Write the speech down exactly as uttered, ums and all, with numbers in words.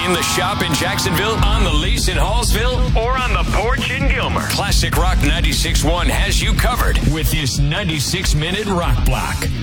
In the shop in Jacksonville, on the lease in Hallsville, or on the porch in Gilmer, Classic Rock ninety-six point one has you covered with this ninety-six minute rock block.